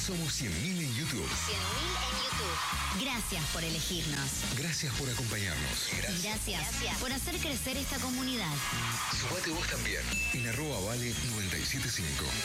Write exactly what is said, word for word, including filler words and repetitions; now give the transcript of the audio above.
somos cien mil en YouTube. cien mil en YouTube. Gracias por elegirnos. Gracias por acompañarnos. Gracias. Gracias, Gracias por hacer crecer esta comunidad. Sumate vos también en arroba vale noventa y siete punto cinco.